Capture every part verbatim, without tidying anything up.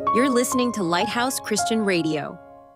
You're listening to Lighthouse Christian Radio.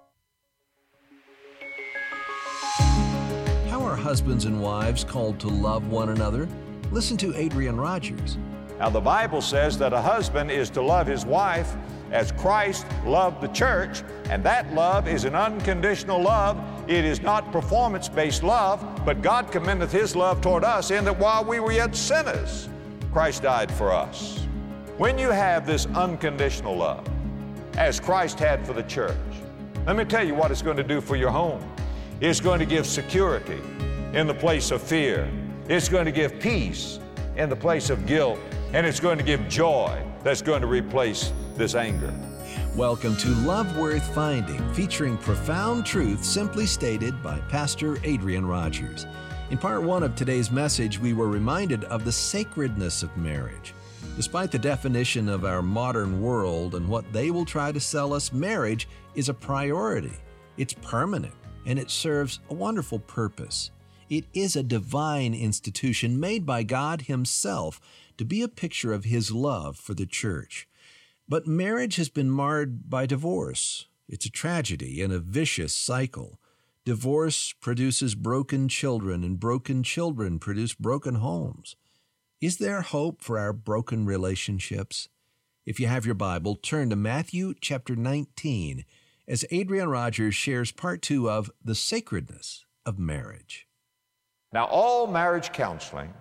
How are husbands and wives called to love one another? Listen to Adrian Rogers. Now, the Bible says that a husband is to love his wife as Christ loved the church, and that love is an unconditional love. It is not performance-based love, but God commendeth His love toward us in that while we were yet sinners, Christ died for us. When you have this unconditional love, as Christ had for the church, let me tell you what it's going to do for your home. It's going to give security in the place of fear. It's going to give peace in the place of guilt. And it's going to give joy that's going to replace this anger. Welcome to Love Worth Finding, featuring profound truth simply stated by Pastor Adrian Rogers. In part one of today's message, we were reminded of the sacredness of marriage. Despite the definition of our modern world and what they will try to sell us, marriage is a priority. It's permanent, and it serves a wonderful purpose. It is a divine institution made by God Himself to be a picture of His love for the church. But marriage has been marred by divorce. It's a tragedy and a vicious cycle. Divorce produces broken children, and broken children produce broken homes. Is there hope for our broken relationships? If you have your Bible, turn to Matthew chapter nineteen as Adrian Rogers shares part two of The Sacredness of Marriage. Now, all marriage counseling,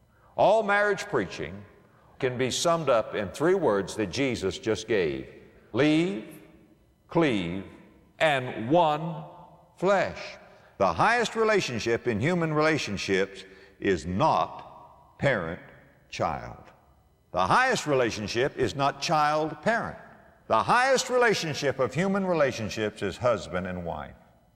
all marriage preaching can be summed up in three words that Jesus just gave: leave, cleave, and one flesh. The highest relationship in human relationships is not parent-child. The highest relationship is not child-parent. The highest relationship of human relationships is husband and wife.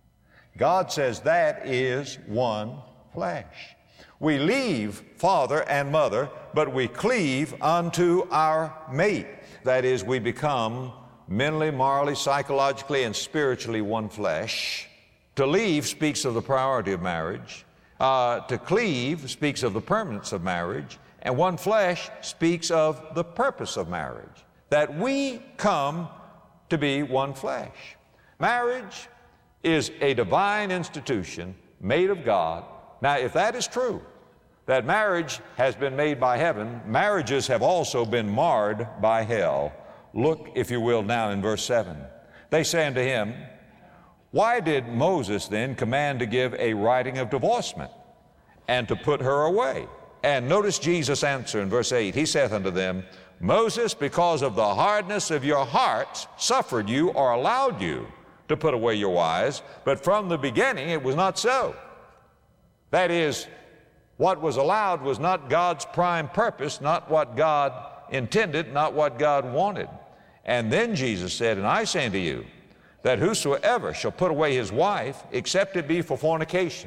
God says that is one flesh. We leave father and mother, but we cleave unto our mate. That is, we become mentally, morally, psychologically, and spiritually one flesh. To leave speaks of the priority of marriage. Uh, to cleave speaks of the permanence of marriage. And one flesh speaks of the purpose of marriage, that we come to be one flesh. Marriage is a divine institution made of God. Now, if that is true, that marriage has been made by heaven, marriages have also been marred by hell. Look, if you will, now in verse seven. They say unto him, why did Moses then command to give a writing of divorcement and to put her away? And notice Jesus' answer in verse eight. He saith unto them, Moses, because of the hardness of your hearts, suffered you or allowed you to put away your wives, but from the beginning it was not so. That is, what was allowed was not God's prime purpose, not what God intended, not what God wanted. And then Jesus said, and I say unto you, that whosoever shall put away his wife, except it be for fornication,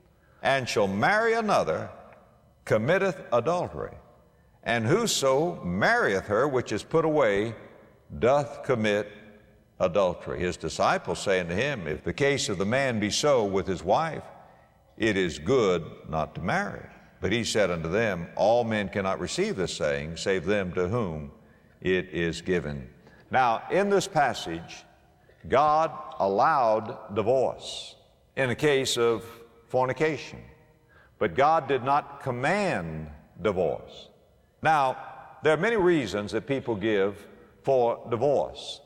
and shall marry another, committeth adultery. And whoso marrieth her which is put away, doth commit adultery. His disciples say unto him, if the case of the man be so with his wife, it is good not to marry. But he said unto them, all men cannot receive this saying, save them to whom it is given. Now, in this passage, God allowed divorce in a case of fornication, but God did not command divorce. Now, there are many reasons that people give for divorce,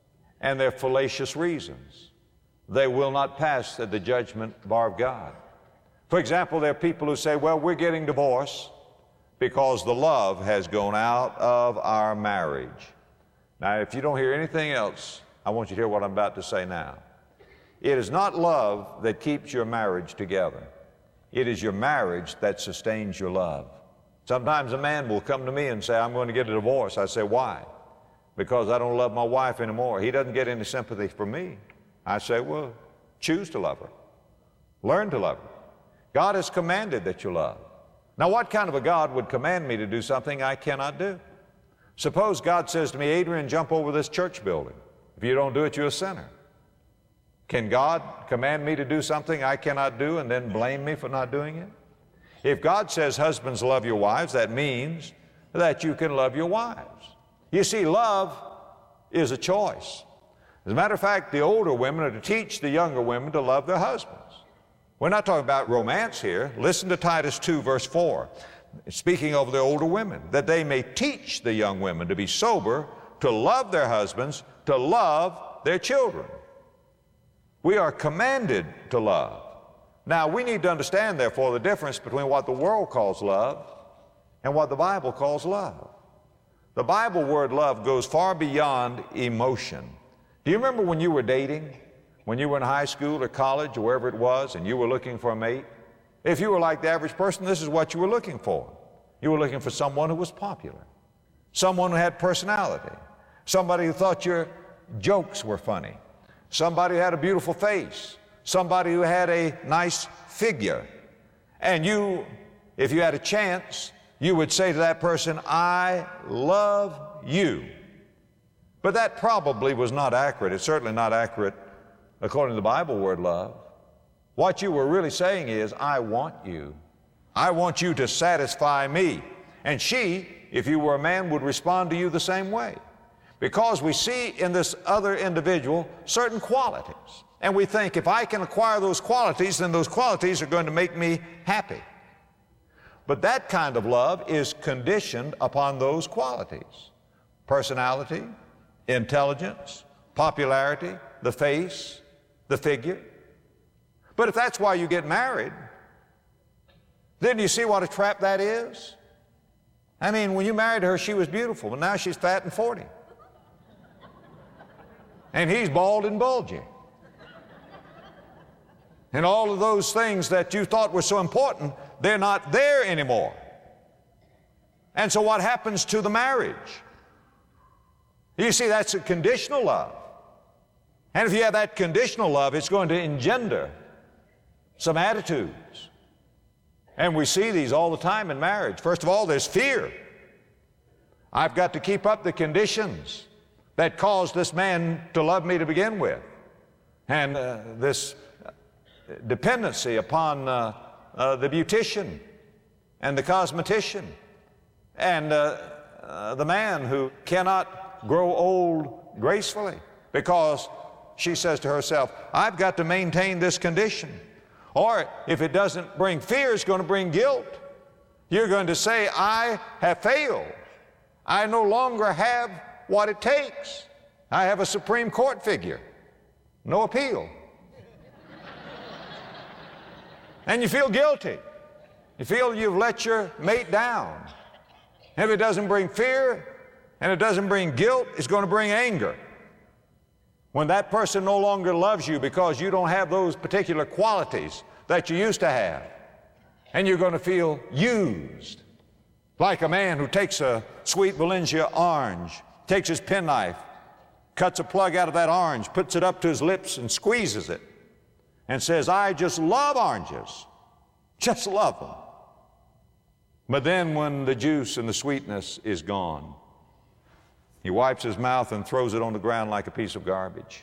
and they're fallacious reasons. They will not pass at the judgment bar of God. For example, there are people who say, well, we're getting divorced because the love has gone out of our marriage. Now, if you don't hear anything else, I want you to hear what I'm about to say now. It is not love that keeps your marriage together. It is your marriage that sustains your love. Sometimes a man will come to me and say, I'm going to get a divorce. I say, why? Because I don't love my wife anymore. He doesn't get any sympathy from me. I say, well, choose to love her. Learn to love her. God has commanded that you love. Now, what kind of a God would command me to do something I cannot do? Suppose God says to me, Adrian, jump over this church building. If you don't do it, you're a sinner. Can God command me to do something I cannot do and then blame me for not doing it? If God says, husbands, love your wives, that means that you can love your wives. You see, love is a choice. As a matter of fact, the older women are to teach the younger women to love their husbands. We're not talking about romance here. Listen to Titus two, verse four. Speaking of the older women, that they may teach the young women to be sober, to love their husbands, to love their children. We are commanded to love. Now, we need to understand, therefore, the difference between what the world calls love and what the Bible calls love. The Bible word love goes far beyond emotion. Do you remember when you were dating, when you were in high school or college or wherever it was, and you were looking for a mate? If you were like the average person, this is what you were looking for. You were looking for someone who was popular, someone who had personality, somebody who thought your jokes were funny, somebody who had a beautiful face, somebody who had a nice figure. And you, if you had a chance, you would say to that person, "I love you." But that probably was not accurate. It's certainly not accurate according to the Bible word love. What you were really saying is, "I want you. I want you to satisfy me." And she, if you were a man, would respond to you the same way. Because we see in this other individual certain qualities. And we think, if I can acquire those qualities, then those qualities are going to make me happy. But that kind of love is conditioned upon those qualities: personality, intelligence, popularity, the face, the figure. But if that's why you get married, then you see what a trap that is? I mean, when you married her, she was beautiful, but now she's fat and forty. And he's bald and bulgy. And all of those things that you thought were so important, they're not there anymore. And so what happens to the marriage? You see, that's a conditional love. And if you have that conditional love, it's going to engender some attitudes. And we see these all the time in marriage. First of all, there's fear. I've got to keep up the conditions that caused this man to love me to begin with. And uh, this dependency upon uh, uh, the beautician and the cosmetician and uh, uh, the man who cannot grow old gracefully, because she says to herself, "I've got to maintain this condition." Or if it doesn't bring fear, it's going to bring guilt. You're going to say, "I have failed. I no longer have what it takes. I have a Supreme Court figure. No appeal." And you feel guilty. You feel you've let your mate down. And if it doesn't bring fear and it doesn't bring guilt, it's going to bring anger. When that person no longer loves you because you don't have those particular qualities that you used to have, and you're going to feel used, like a man who takes a sweet Valencia orange, takes his penknife, cuts a plug out of that orange, puts it up to his lips and squeezes it, and says, "I just love oranges, just love them." But then when the juice and the sweetness is gone, he wipes his mouth and throws it on the ground like a piece of garbage.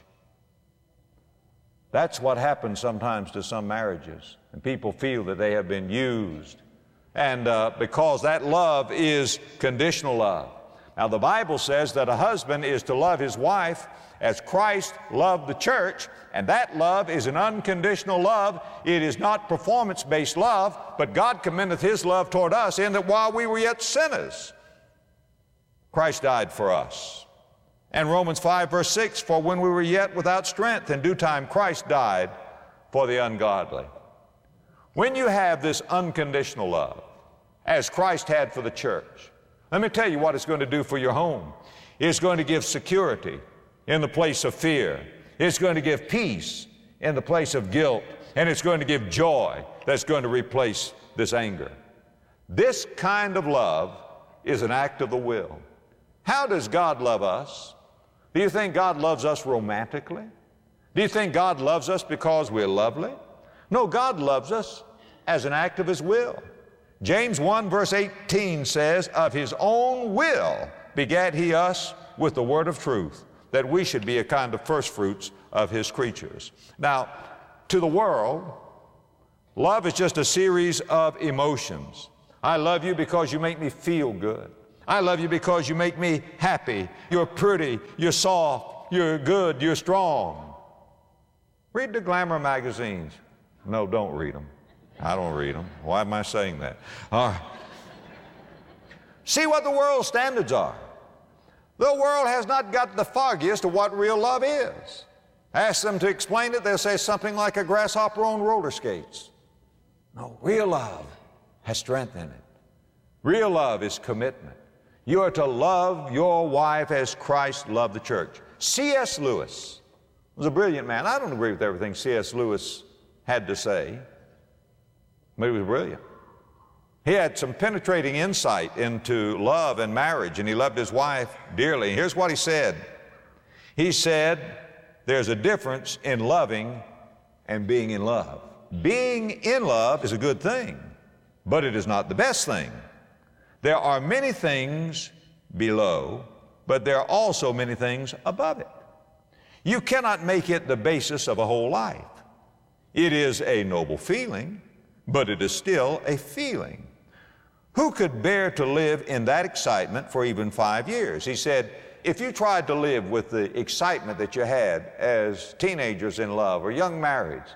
That's what happens sometimes to some marriages, and people feel that they have been used. And uh, because that love is conditional love. Now, the Bible says that a husband is to love his wife as Christ loved the church, and that love is an unconditional love. It is not performance-based love, but God commendeth His love toward us in that while we were yet sinners, Christ died for us. And Romans five verse six, "For when we were yet without strength, in due time Christ died for the ungodly." When you have this unconditional love, as Christ had for the church, let me tell you what it's going to do for your home. It's going to give security in the place of fear. It's going to give peace in the place of guilt. And it's going to give joy that's going to replace this anger. This kind of love is an act of the will. How does God love us? Do you think God loves us romantically? Do you think God loves us because we're lovely? No, God loves us as an act of His will. James one verse eighteen says, "Of His own will begat He us with the word of truth, that we should be a kind of first fruits of His creatures." Now, to the world, love is just a series of emotions. I love you because you make me feel good. I love you because you make me happy. You're pretty, you're soft, you're good, you're strong. Read the glamour magazines. No, don't read them. I don't read them. Why am I saying that? All right. See what the world's standards are. The world has not got the foggiest of what real love is. Ask them to explain it, they'll say something like a grasshopper on roller skates. No, real love has strength in it. Real love is commitment. You are to love your wife as Christ loved the church. C S Lewis was a brilliant man. I don't agree with everything C S Lewis had to say, but he was brilliant. He had some penetrating insight into love and marriage, and he loved his wife dearly. Here's what he said. He said, there's a difference in loving and being in love. Being in love is a good thing, but it is not the best thing. There are many things below, but there are also many things above it. You cannot make it the basis of a whole life. It is a noble feeling, but it is still a feeling. Who could bear to live in that excitement for even five years? He said, if you tried to live with the excitement that you had as teenagers in love or young marrieds,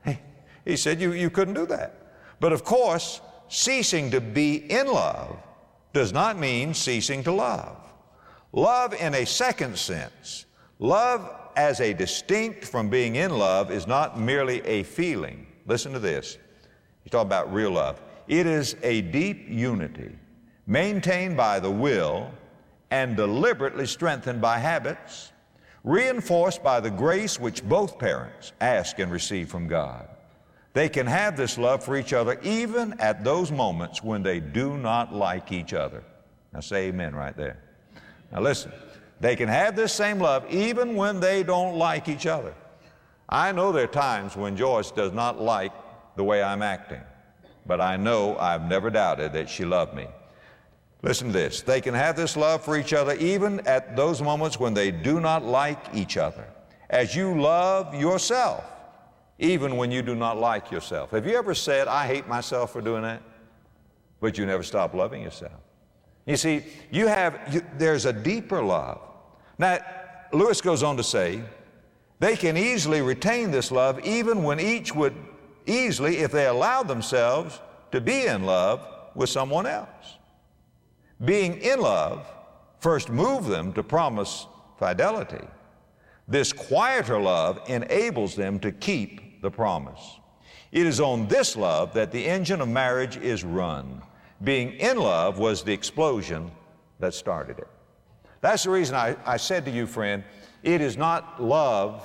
he said you, you couldn't do that. But of course, ceasing to be in love does not mean ceasing to love. Love in a second sense, love as a distinct from being in love, is not merely a feeling. Listen to this. He's talking about real love. It is a deep unity maintained by the will and deliberately strengthened by habits, reinforced by the grace which both parents ask and receive from God. They can have this love for each other even at those moments when they do not like each other. Now say amen right there. Now listen, they can have this same love even when they don't like each other. I know there are times when Joyce does not like the way I'm acting, but I know I've never doubted that she loved me. Listen to this. They can have this love for each other even at those moments when they do not like each other, as you love yourself, even when you do not like yourself. Have you ever said, I hate myself for doing that? But you never stop loving yourself. You see, you have, you, there's a deeper love. Now, Lewis goes on to say, they can easily retain this love even when each would easily, if they allowed themselves to be in love with someone else. Being in love first moved them to promise fidelity. This quieter love enables them to keep the promise. It is on this love that the engine of marriage is run. Being in love was the explosion that started it. That's the reason I, I said to you, friend, it is not love,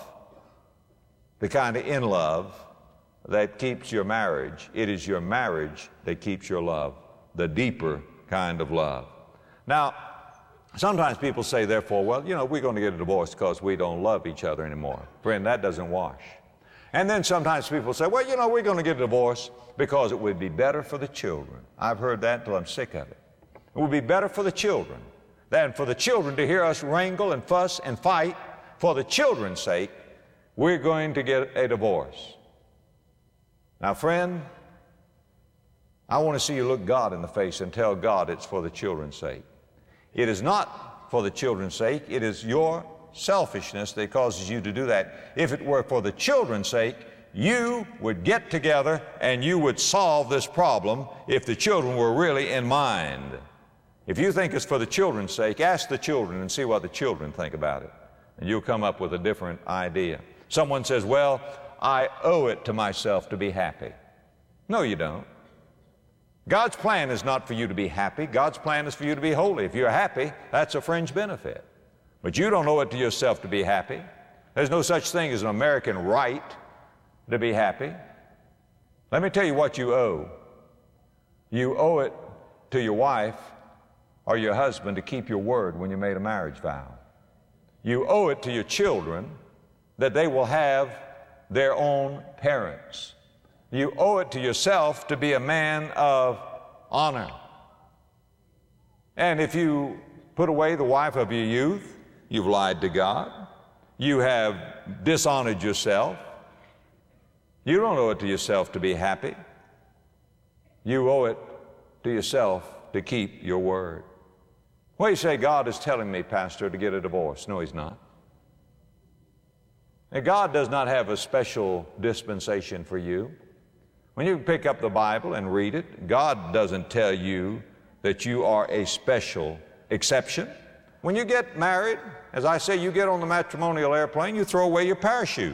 the kind of in love, that keeps your marriage. It is your marriage that keeps your love, the deeper kind of love. Now, sometimes people say, therefore, well, you know, we're going to get a divorce because we don't love each other anymore. Friend, that doesn't wash. And then sometimes people say, well, you know, we're going to get a divorce because it would be better for the children. I've heard that until I'm sick of it. It would be better for the children than for the children to hear us wrangle and fuss and fight. For the children's sake, we're going to get a divorce. Now, friend, I want to see you look God in the face and tell God it's for the children's sake. It is not for the children's sake. It is your selfishness that causes you to do that. If it were for the children's sake, you would get together and you would solve this problem if the children were really in mind. If you think it's for the children's sake, ask the children and see what the children think about it, and you'll come up with a different idea. Someone says, well, I owe it to myself to be happy. No, you don't. God's plan is not for you to be happy. God's plan is for you to be holy. If you're happy, that's a fringe benefit. But you don't owe it to yourself to be happy. There's no such thing as an American right to be happy. Let me tell you what you owe. You owe it to your wife or your husband to keep your word when you made a marriage vow. You owe it to your children that they will have their own parents. You owe it to yourself to be a man of honor. And if you put away the wife of your youth, you've lied to God. You have dishonored yourself. You don't owe it to yourself to be happy. You owe it to yourself to keep your word. Well, you say, God is telling me, Pastor, to get a divorce. No, He's not. And God does not have a special dispensation for you. When you pick up the Bible and read it, God doesn't tell you that you are a special exception. When you get married, as I say, you get on the matrimonial airplane, you throw away your parachute.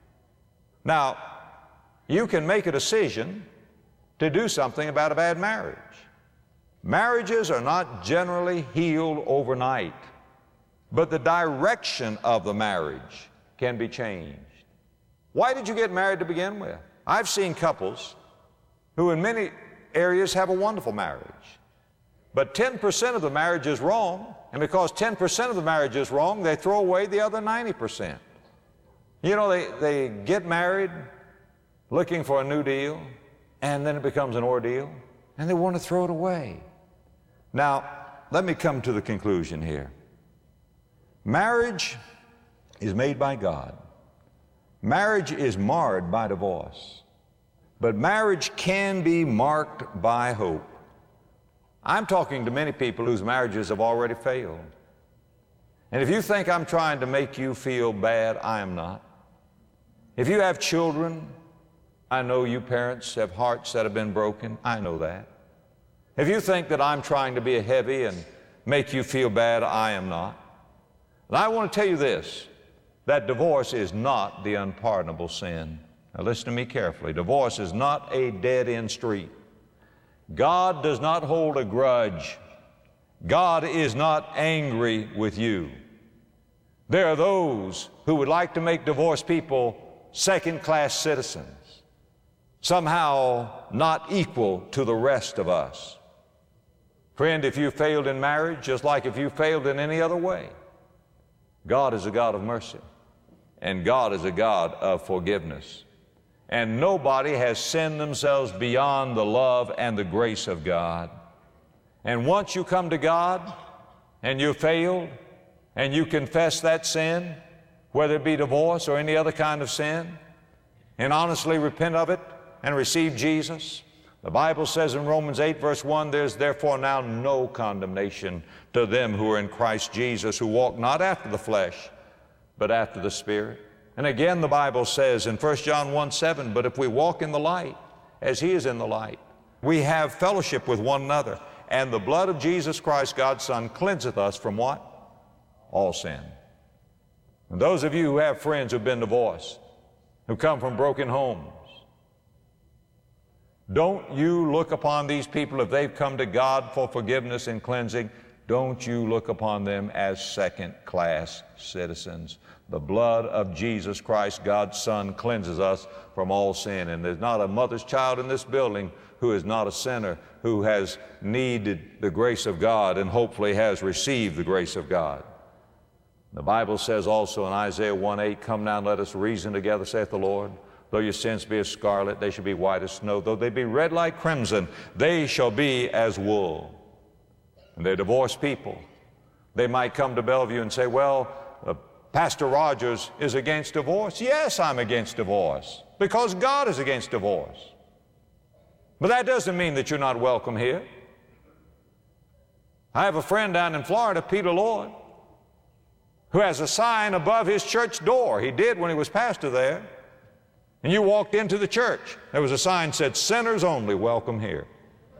Now, you can make a decision to do something about a bad marriage. Marriages are not generally healed overnight, but the direction of the marriage can be changed. Why did you get married to begin with? I've seen couples who in many areas have a wonderful marriage, but ten percent of the marriage is wrong, and because ten percent of the marriage is wrong, they throw away the other ninety percent. You know, they, they get married looking for a new deal, and then it becomes an ordeal, and they want to throw it away. Now, let me come to the conclusion here. Marriage is made by God. Marriage is marred by divorce, but marriage can be marked by hope. I'm talking to many people whose marriages have already failed. And if you think I'm trying to make you feel bad, I am not. If you have children, I know you parents have hearts that have been broken. I know that. If you think that I'm trying to be heavy and make you feel bad, I am not. And I want to tell you this, that divorce is not the unpardonable sin. Now listen to me carefully. Divorce is not a dead-end street. God does not hold a grudge. God is not angry with you. There are those who would like to make divorced people second-class citizens, somehow not equal to the rest of us. Friend, if you failed in marriage, just like if you failed in any other way, God is a God of mercy, and God is a God of forgiveness. And nobody has sinned themselves beyond the love and the grace of God. And once you come to God and you failed and you confess that sin, whether it be divorce or any other kind of sin, and honestly repent of it and receive Jesus, the Bible says in Romans eight verse one, there's therefore now no condemnation to them who are in Christ Jesus, who walk not after the flesh, but after the Spirit. And again, the Bible says in First John one seven, but if we walk in the light, as He is in the light, we have fellowship with one another, and the blood of Jesus Christ, God's Son, cleanseth us from what? All sin. And those of you who have friends who've been divorced, who come from broken homes, don't you look upon these people, if they've come to God for forgiveness and cleansing, don't you look upon them as second-class citizens. The blood of Jesus Christ, God's Son, cleanses us from all sin. And there's not a mother's child in this building who is not a sinner, who has needed the grace of God and hopefully has received the grace of God. The Bible says also in Isaiah one eight, come now and let us reason together, saith the Lord. Though your sins be as scarlet, they shall be white as snow. Though they be red like crimson, they shall be as wool. And they're divorced people. They might come to Bellevue and say, well, uh, Pastor Rogers is against divorce. Yes, I'm against divorce, because God is against divorce. But that doesn't mean that you're not welcome here. I have a friend down in Florida, Peter Lord, who has a sign above his church door. He did when he was pastor there. And you walked into the church, there was a sign that said, sinners only, welcome here.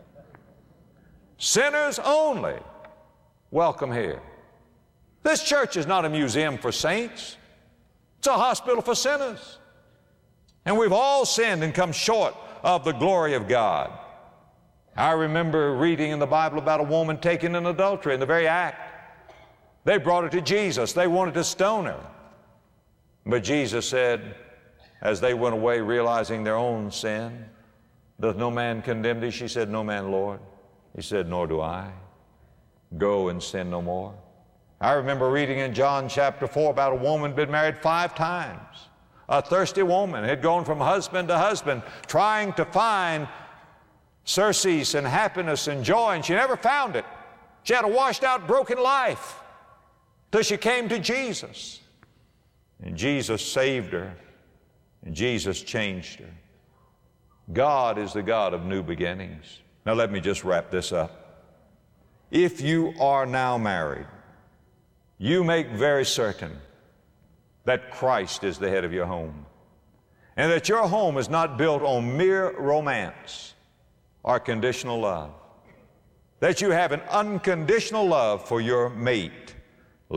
Sinners only, welcome here. This church is not a museum for saints. It's a hospital for sinners. And we've all sinned and come short of the glory of God. I remember reading in the Bible about a woman taken in adultery in the very act. They brought her to Jesus. They wanted to stone her. But Jesus said, as they went away realizing their own sin, doth no man condemn thee? She said, no man, Lord. He said, nor do I. Go and sin no more. I remember reading in John chapter four about a woman been married five times. A thirsty woman had gone from husband to husband trying to find surcease and happiness and joy, and she never found it. She had a washed out, broken life till she came to Jesus. And Jesus saved her, and Jesus changed her. God is the God of new beginnings. Now let me just wrap this up. if you are now married, you make very certain that Christ is the head of your home, and that your home is not built on mere romance or conditional love, that you have an unconditional love for your mate,